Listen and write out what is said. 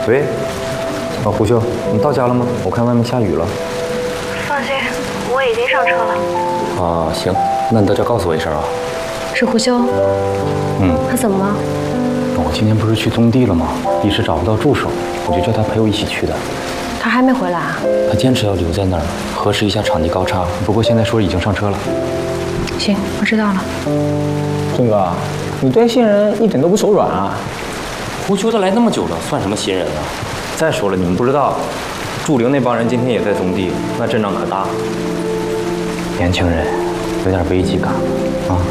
喂，胡秀，你到家了吗？我看外面下雨了。 放心，我已经上车了。 啊，行，那你到家告诉我一声啊。 是胡修。他怎么了？ 我今天不是去宗地了吗？一时找不到助手，我就叫他陪我一起去的。 他还没回来啊？ 他坚持要留在那儿，核实一下场地高差。不过现在说已经上车了。 行，我知道了。 郑哥，你对新人一点都不手软啊！ 胡修他来那么久了，算什么新人啊？再说了，你们不知道，驻灵那帮人今天也在宗地，那阵仗可大。年轻人，有点危机感。